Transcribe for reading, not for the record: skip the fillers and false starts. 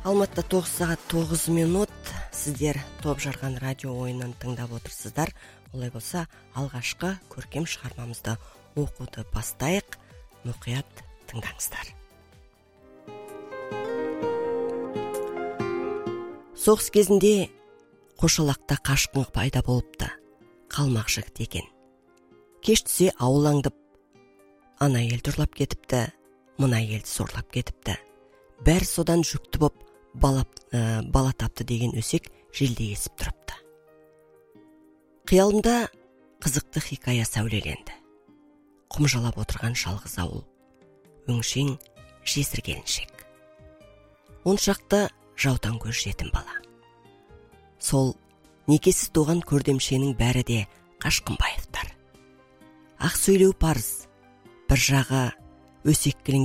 Алматыда 9 сағат 9 минут. Сіздер топ жарған радио ойынын тыңдап отырсыздар. Олай болса, алғашқы көркем шығармамызды оқуды бастайық. Мұқият тыңдаңыздар. Соғыс кезінде Қошалақта қашқын пайда болыпты. Қалмақ жігіт екен. Кеш түсе ауыл аңдып, ана елді ұрлап кетіпті, мына елді сорлап кетіпті. Бәрі содан жүкті боп бала тапты деген өсек желде есіп тұрыпты. Қиялымда қызықты хикая сәулеленді. Құмжалап отырған жалғыз ауыл, өңшең жесір келіншек. Оншақты жаутан көз жетім бала. Сол некесіз туған көрдемшенің бәрі де Қашқынбаевтар. Ақ сөйлеу парыз, бір жағы өсек